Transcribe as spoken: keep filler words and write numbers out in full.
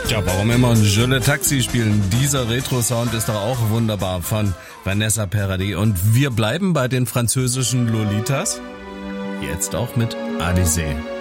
Ja, warum immer Je le Taxi spielen? Dieser Retro-Sound ist doch auch wunderbar von Vanessa Paradis. Und wir bleiben bei den französischen Lolitas. Jetzt auch mit Alizée.